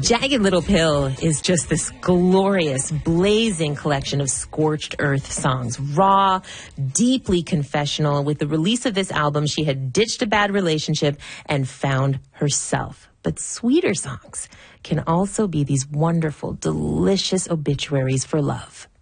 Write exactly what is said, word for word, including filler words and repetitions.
Jagged Little Pill is just this glorious, blazing collection of scorched earth songs. Raw, deeply confessional. With the release of this album, she had ditched a bad relationship and found herself. But sweeter songs can also be these wonderful, delicious obituaries for love.